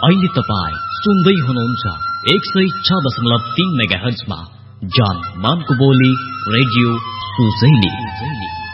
अहिले तपाईं सुन्दै हुनुहुन्छ 106.3 मेगाहर्जमा जान मानको बोली रेडियो सुजैली।